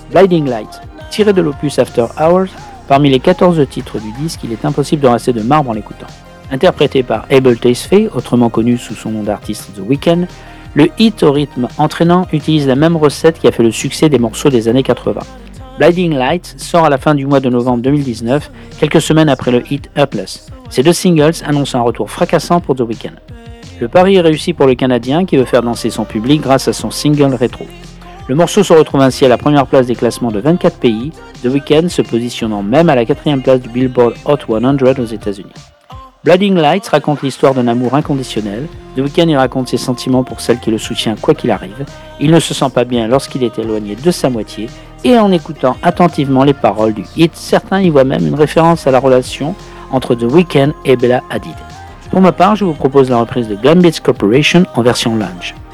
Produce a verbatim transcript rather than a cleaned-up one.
Blinding Lights, tiré de l'opus After Hours, parmi les quatorze titres du disque, il est impossible de rester de marbre en l'écoutant. Interprété par Abel Tesfaye, autrement connu sous son nom d'artiste The Weeknd, le hit au rythme entraînant utilise la même recette qui a fait le succès des morceaux des années quatre-vingts. Blinding Lights sort à la fin du mois de novembre deux mille dix-neuf, quelques semaines après le hit Helpless. Ces deux singles annoncent un retour fracassant pour The Weeknd. Le pari est réussi pour le Canadien qui veut faire danser son public grâce à son single rétro. Le morceau se retrouve ainsi à la première place des classements de vingt-quatre pays, The Weeknd se positionnant même à la quatrième place du Billboard Hot cent aux États-Unis. Blinding Lights raconte l'histoire d'un amour inconditionnel. The Weeknd y raconte ses sentiments pour celle qui le soutient quoi qu'il arrive. Il ne se sent pas bien lorsqu'il est éloigné de sa moitié. Et en écoutant attentivement les paroles du hit, certains y voient même une référence à la relation entre The Weeknd et Bella Hadid. Pour ma part, je vous propose la reprise de Glam Beats Corporation en version lounge.